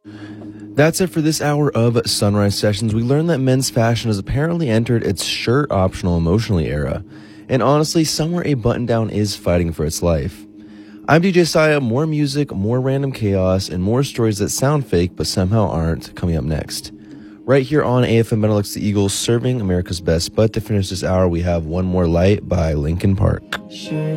That's it for this hour of Sunrise Sessions. We learned that men's fashion has apparently entered its shirt-optional emotionally era. And honestly, somewhere a button-down is fighting for its life. I'm DJ Saya. More music, more random chaos, and more stories that sound fake but somehow aren't coming up next. Right here on AFM Benelux the Eagles, serving America's best. But to finish this hour, we have One More Light by Linkin Park. Sure.